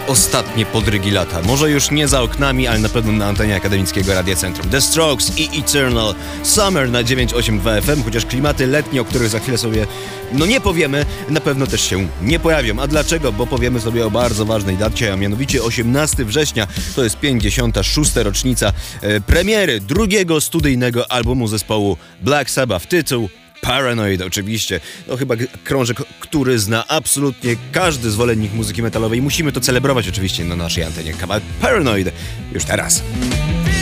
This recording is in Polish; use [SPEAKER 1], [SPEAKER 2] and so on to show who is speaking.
[SPEAKER 1] ostatnie podrygi lata. Może już nie za oknami, ale na pewno na antenie akademickiego Radia Centrum. The Strokes i Eternal Summer na 982 FM, chociaż klimaty letnie, o których za chwilę sobie nie powiemy, na pewno też się nie pojawią. A dlaczego? Bo powiemy sobie o bardzo ważnej dacie, a mianowicie 18 września. To jest 56. rocznica premiery drugiego studyjnego albumu zespołu Black Sabbath. Tytuł Paranoid oczywiście. To chyba krążek, który zna absolutnie każdy zwolennik muzyki metalowej. Musimy to celebrować oczywiście na naszej antenie. Kawałek Paranoid już teraz.